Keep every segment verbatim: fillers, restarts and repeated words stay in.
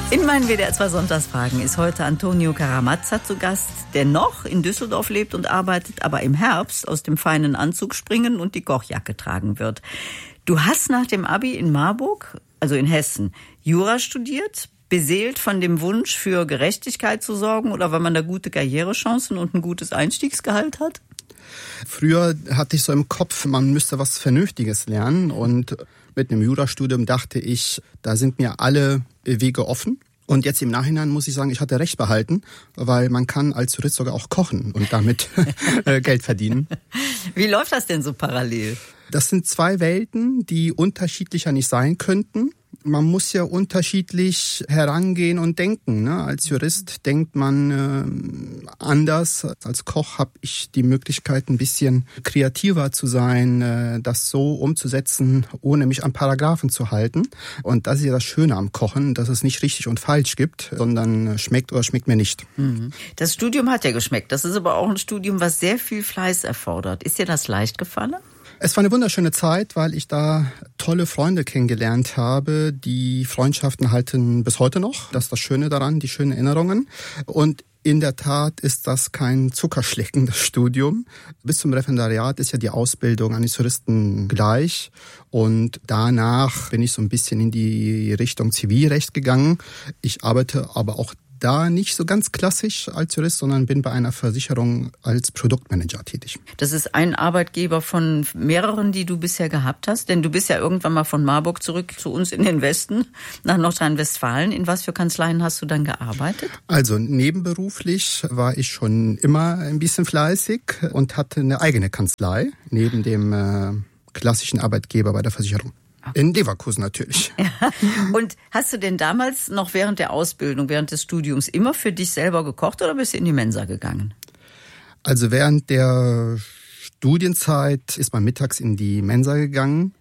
In meinen W D R zwei Sonntagsfragen ist heute Antonio Caramazza zu Gast, der noch in Düsseldorf lebt und arbeitet, aber im Herbst aus dem feinen Anzug springen und die Kochjacke tragen wird. Du hast nach dem Abi in Marburg, also in Hessen, Jura studiert, beseelt von dem Wunsch, für Gerechtigkeit zu sorgen oder weil man da gute Karrierechancen und ein gutes Einstiegsgehalt hat? Früher hatte ich so im Kopf, man müsste was Vernünftiges lernen, und mit einem Jurastudium dachte ich, da sind mir alle Wege offen. Und jetzt im Nachhinein muss ich sagen, ich hatte recht behalten, weil man kann als Jurist sogar auch kochen und damit Geld verdienen. Wie läuft das denn so parallel? Das sind zwei Welten, die unterschiedlicher nicht sein könnten. Man muss ja unterschiedlich herangehen und denken, ne? Als Jurist denkt man äh, anders. Als Koch habe ich die Möglichkeit, ein bisschen kreativer zu sein, äh, das so umzusetzen, ohne mich an Paragraphen zu halten. Und das ist ja das Schöne am Kochen, dass es nicht richtig und falsch gibt, sondern schmeckt oder schmeckt mir nicht. Das Studium hat ja geschmeckt. Das ist aber auch ein Studium, was sehr viel Fleiß erfordert. Ist dir das leicht gefallen? Es war eine wunderschöne Zeit, weil ich da tolle Freunde kennengelernt habe. Die Freundschaften halten bis heute noch. Das ist das Schöne daran, die schönen Erinnerungen. Und in der Tat ist das kein Zuckerschlecken, das Studium. Bis zum Referendariat ist ja die Ausbildung eines Juristen gleich. Und danach bin ich so ein bisschen in die Richtung Zivilrecht gegangen. Ich arbeite aber auch da nicht so ganz klassisch als Jurist, sondern bin bei einer Versicherung als Produktmanager tätig. Das ist ein Arbeitgeber von mehreren, die du bisher gehabt hast? Denn du bist ja irgendwann mal von Marburg zurück zu uns in den Westen, nach Nordrhein-Westfalen. In was für Kanzleien hast du dann gearbeitet? Also nebenberuflich war ich schon immer ein bisschen fleißig und hatte eine eigene Kanzlei neben dem äh, klassischen Arbeitgeber bei der Versicherung. In Leverkusen natürlich. Ja. Und hast du denn damals noch während der Ausbildung, während des Studiums immer für dich selber gekocht oder bist du in die Mensa gegangen? Also während der Studienzeit ist man mittags in die Mensa gegangen.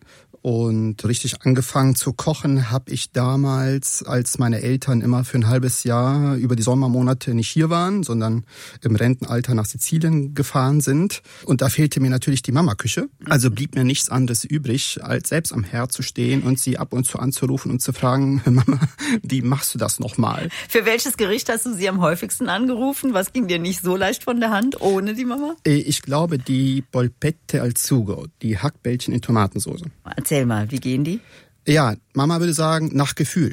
Und richtig angefangen zu kochen habe ich damals, als meine Eltern immer für ein halbes Jahr über die Sommermonate nicht hier waren, sondern im Rentenalter nach Sizilien gefahren sind. Und da fehlte mir natürlich die Mamaküche. Also blieb mir nichts anderes übrig, als selbst am Herd zu stehen und sie ab und zu anzurufen und zu fragen, Mama, wie machst du das nochmal? Für welches Gericht hast du sie am häufigsten angerufen? Was ging dir nicht so leicht von der Hand ohne die Mama? Ich glaube, die Polpette al sugo, die Hackbällchen in Tomatensauce. Erzähl mal, wie gehen die? Ja, Mama würde sagen, nach Gefühl.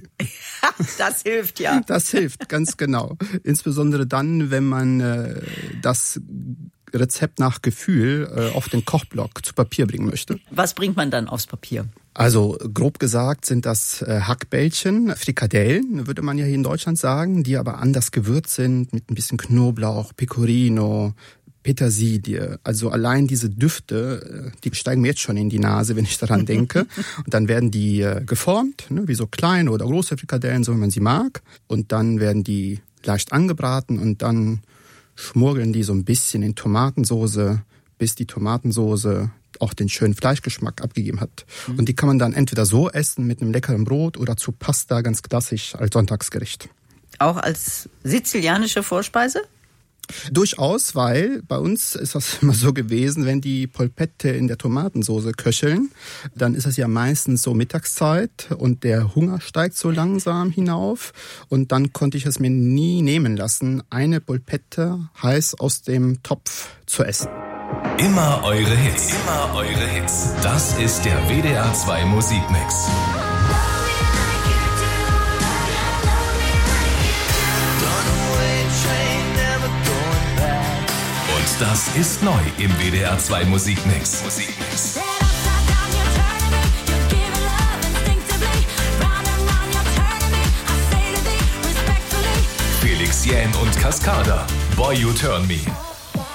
Das hilft ja. Das hilft, ganz genau. Insbesondere dann, wenn man äh, das Rezept nach Gefühl äh, auf den Kochblock zu Papier bringen möchte. Was bringt man dann aufs Papier? Also grob gesagt sind das äh, Hackbällchen, Frikadellen, würde man ja hier in Deutschland sagen, die aber anders gewürzt sind mit ein bisschen Knoblauch, Pecorino, Petersilie, also allein diese Düfte, die steigen mir jetzt schon in die Nase, wenn ich daran denke. Und dann werden die geformt, ne, wie so kleine oder große Frikadellen, so wie man sie mag. Und dann werden die leicht angebraten und dann schmurgeln die so ein bisschen in Tomatensoße, bis die Tomatensoße auch den schönen Fleischgeschmack abgegeben hat. Mhm. Und die kann man dann entweder so essen mit einem leckeren Brot oder zu Pasta, ganz klassisch als Sonntagsgericht. Auch als sizilianische Vorspeise? Durchaus, weil bei uns ist das immer so gewesen, wenn die Polpette in der Tomatensauce köcheln, dann ist es ja meistens so Mittagszeit und der Hunger steigt so langsam hinauf und dann konnte ich es mir nie nehmen lassen, eine Polpette heiß aus dem Topf zu essen. Immer eure Hits, immer eure Hits. Das ist der W D R zwei Musikmix. Das ist neu im W D R zwei Musikmix. Musikmix. Felix Jähn und Cascada, Boy You Turn Me.